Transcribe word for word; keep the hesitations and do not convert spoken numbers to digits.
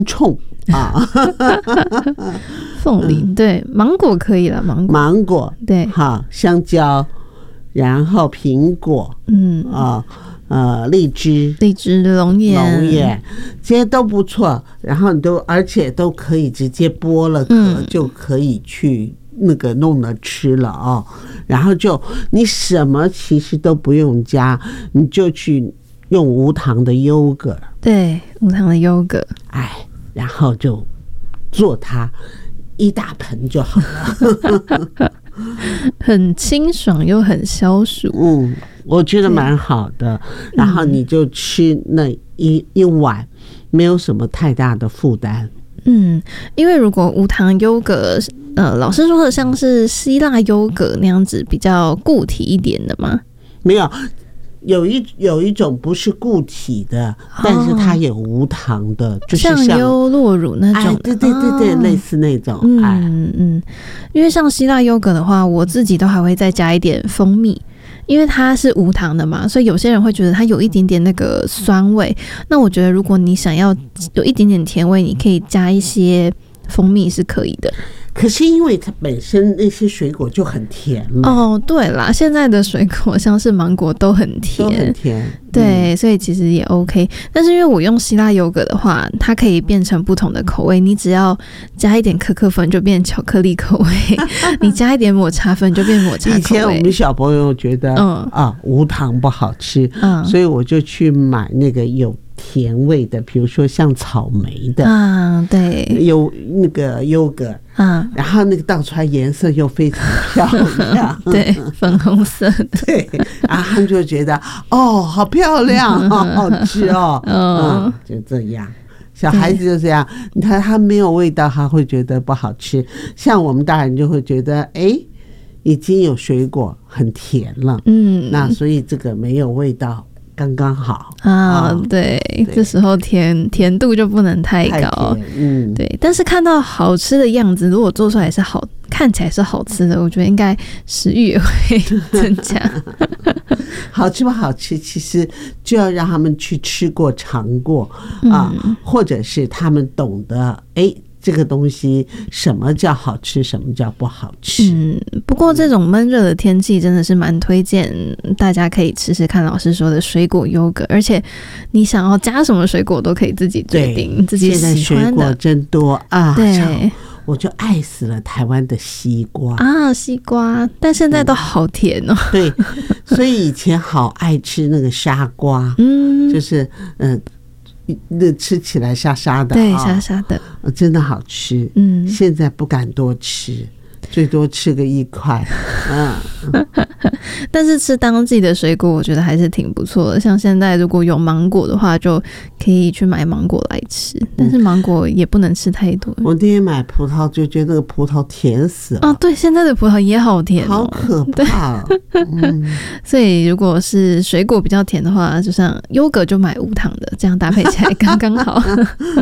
冲啊， 凤梨对，芒果可以了，芒果芒果对， 好，香蕉，然后苹果，嗯啊。呃，荔枝、 荔枝、龙眼、 龙眼，这些都不错。然后你都，而且都可以直接剥了壳，嗯、就可以去那个弄了吃了哦。然后就你什么其实都不用加，你就去用无糖的优格， 对，无糖的优格， 哎，然后就做它一大盆就好了。 很清爽又很消暑， 嗯，我觉得蛮好的。然后你就吃那一一碗，没有什么太大的负担。 嗯，因为如果无糖优格，呃，老师说的像是希腊优格那样子比较固体一点的吗？ 没有。有一有一种不是固体的，哦、但是它有无糖的，就是像像优酪乳那种， 哎，对对对对，哦、类似那种。 嗯嗯，因为像希腊优格的话，我自己都还会再加一点蜂蜜，因为它是无糖的嘛，所以有些人会觉得它有一点点那个酸味。那我觉得如果你想要有一点点甜味，你可以加一些蜂蜜是可以的。 可是因为它本身那些水果就很甜了。 哦，对啦，现在的水果像是芒果都很甜， 都很甜。 对，嗯、所以其实也 OK。但是因为我用希腊优格的话，它可以变成不同的口味。你只要加一点可可粉就变巧克力口味，你加一点抹茶粉就变抹茶口味。 以前我们小朋友觉得，嗯啊，无糖不好吃，嗯，所以我就去买那个有甜味的，比如说像草莓的啊，对， 有那个优格啊，然后那个倒出来颜色又非常漂亮， 对，粉红色的， 对，然后他们就觉得哦，好漂亮，好好吃哦，嗯，就这样。小孩子就这样，你看他没有味道，他会觉得不好吃。像我们大人就会觉得，哎，已经有水果很甜了，嗯，那所以这个没有味道。刚刚好啊、哦，对，这时候甜甜度就不能太高，太嗯，对。但是看到好吃的样子，如果做出来是好，看起来是好吃的，我觉得应该食欲也会增加。 好吃不好吃，其实就要让他们去吃过、尝过啊，嗯、或者是他们懂得，哎。这个东西什么叫好吃，什么叫不好吃？ 嗯，不过这种闷热的天气真的是蛮推荐大家可以吃吃看老师说的水果优格，而且你想要加什么水果都可以自己决定，自己喜欢的。 现在水果真多啊！ 对， 我就爱死了台湾的西瓜啊，西瓜，但现在都好甜哦。 嗯、对，所以以前好爱吃那个沙瓜，嗯，就是嗯。呃那吃起来沙沙的， 对，沙沙的， 真的好吃。嗯，现在不敢多吃，最多吃个一块。嗯， 但是吃当季的水果，我觉得还是挺不错的。像现在如果有芒果的话，就可以去买芒果来吃。但是芒果也不能吃太多。 我那天买葡萄就觉得那个葡萄甜死了。 哦，对，现在的葡萄也好甜、哦， 好可怕、哦。嗯， 所以如果是水果比较甜的话，就像优格就买无糖的，这样搭配起来刚刚好。